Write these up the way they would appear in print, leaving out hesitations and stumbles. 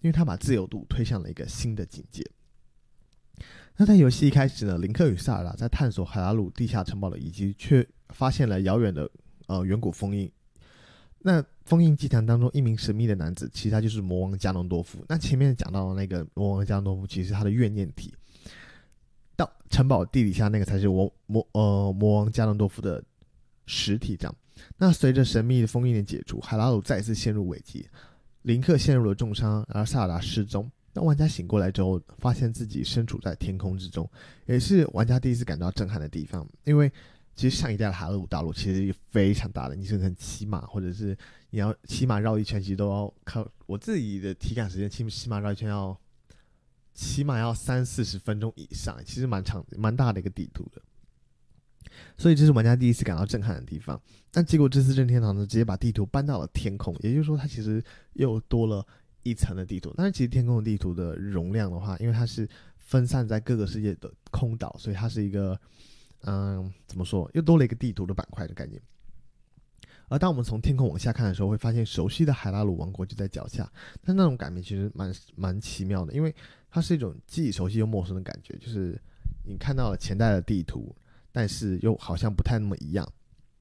因为他把自由度推向了一个新的境界。那在游戏一开始呢，林克与萨尔达在探索海拉鲁地下城堡的遗迹，却发现了遥远的远古封印。那封印祭坛当中一名神秘的男子，其实他就是魔王加农多夫。那前面讲到的那个魔王加农多夫，其实他的怨念体到城堡地底下那个才是魔王加农多夫的实体这样。那随着神秘的封印的解除，海拉鲁再一次陷入危机，林克陷入了重伤，而萨尔达失踪。当玩家醒过来之后，发现自己身处在天空之中，也是玩家第一次感到震撼的地方。因为其实上一代的海拉鲁大陆其实也非常大的，你是可能骑马或者是你要骑马绕一圈，其实都要靠我自己的体感时间，骑马绕一圈要起码要30-40分钟以上，其实蛮长蛮大的一个地图的。所以这是玩家第一次感到震撼的地方。但结果这次任天堂呢，直接把地图搬到了天空，也就是说它其实又多了一层的地图。但是其实天空的地图的容量的话，因为它是分散在各个世界的空岛，所以它是一个怎么说，又多了一个地图的板块的概念。而当我们从天空往下看的时候，会发现熟悉的海拉鲁王国就在脚下，但那种感觉其实蛮奇妙的，因为它是一种既熟悉又陌生的感觉，就是你看到了前代的地图，但是又好像不太那么一样。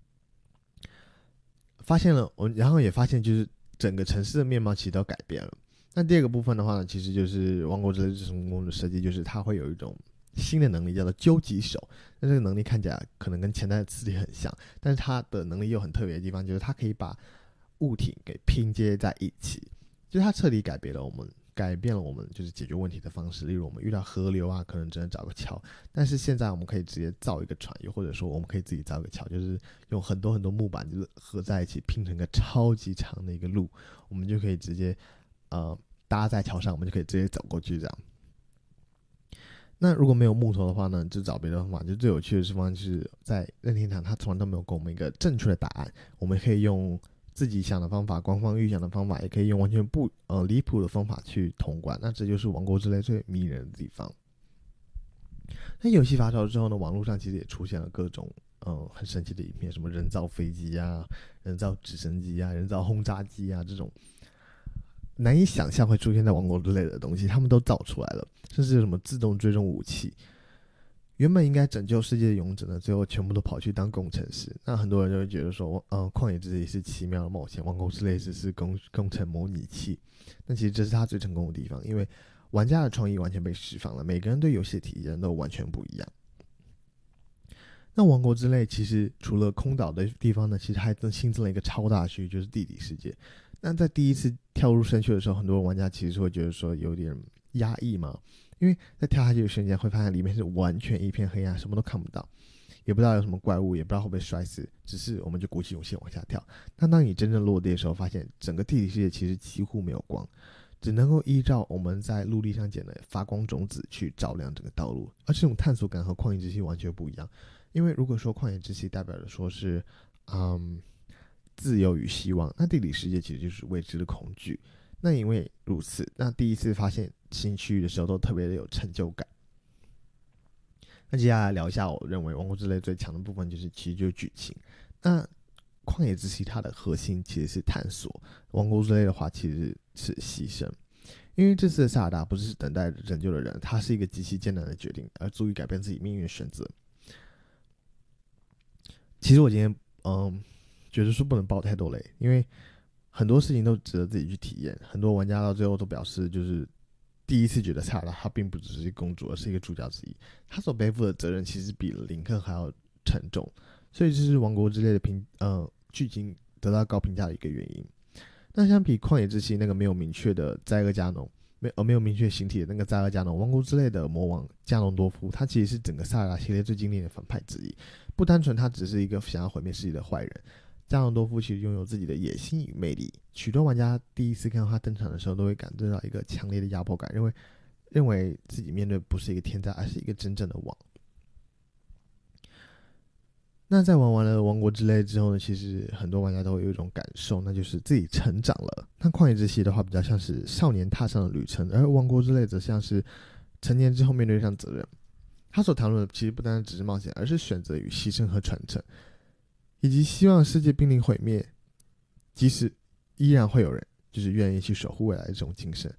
然后也发现就是整个城市的面貌其实都改变了。那第二个部分的话呢，其实就是王国之泪成功的设计，就是它会有一种新的能力叫做究极手。那这个能力看起来可能跟前代的磁力很像，但是它的能力又很特别的地方，就是它可以把物体给拼接在一起，就是它彻底改变了我们就是解决问题的方式。例如我们遇到河流啊，可能只能找个桥，但是现在我们可以直接造一个船，又或者说我们可以自己造一个桥，就是用很多很多木板就是合在一起拼成一个超级长的一个路，我们就可以直接搭在桥上，我们就可以直接走过去这样。那如果没有木头的话呢，就找别的方法。就最有趣的地方就是在任天堂，它从来都没有给我们一个正确的答案，我们可以用自己想的方法，官方预想的方法，也可以用完全不离谱的方法去通关。那这就是王国之泪最迷人的地方。那游戏发售之后呢，网络上其实也出现了各种很神奇的影片，什么人造飞机啊、人造直升机啊、人造轰炸机啊，这种难以想象会出现在王国之泪的东西，他们都造出来了。甚至有什么自动追踪武器，原本应该拯救世界的勇者呢，最后全部都跑去当工程师。那很多人就会觉得说，旷野之息是奇妙的冒险，王国之泪只是工程模拟器。但其实这是他最成功的地方，因为玩家的创意完全被释放了，每个人对游戏的体验都完全不一样。那王国之泪其实除了空岛的地方呢，其实还新增了一个超大区域，就是地底世界。那在第一次跳入深区的时候，很多玩家其实会觉得说有点压抑嘛，因为在跳下去的瞬间会发现里面是完全一片黑暗，什么都看不到，也不知道有什么怪物，也不知道会不会摔死，只是我们就鼓起勇气往下跳。但当你真正落地的时候，发现整个地底世界其实几乎没有光，只能够依照我们在陆地上捡的发光种子去照亮整个道路。而这种探索感和旷野之息完全不一样，因为如果说旷野之息代表着说是自由与希望，那地理世界其实就是未知的恐惧。那因为如此，那第一次发现新区域的时候都特别的有成就感。那接下来聊一下我认为王国之泪最强的部分，其实就是剧情。那旷野之息它的核心其实是探索，王国之泪的话其实是牺牲。因为这次的萨尔达不是等待拯救的人，他是一个极其艰难的决定，而足以改变自己命运的选择。其实我今天觉得说不能爆太多雷，因为很多事情都值得自己去体验。很多玩家到最后都表示，就是第一次觉得萨尔达她并不只是一个公主，而是一个主角之一。她所背负的责任其实比林克还要沉重，所以这是王国之泪的剧情得到高评价的一个原因。那相比旷野之息那个没有明确的灾厄加农，没有明确形体的那个灾厄加农，王国之泪的魔王加农多夫，他其实是整个萨尔达系列最经典的反派之一。不单纯他只是一个想要毁灭世界的坏人，加农多夫其实拥有自己的野心与魅力。许多玩家第一次看到他登场的时候，都会感觉到一个强烈的压迫感，认为自己面对不是一个天灾，而是一个真正的王。那在玩完了王国之泪之后呢，其实很多玩家都会有一种感受，那就是自己成长了。那旷野之息的话比较像是少年踏上了旅程，而王国之泪则像是成年之后面对上责任。他所谈论的其实不单只是冒险，而是选择与牺牲和传承，以及希望世界濒临毁灭，即使依然会有人就是愿意去守护未来的这种精神。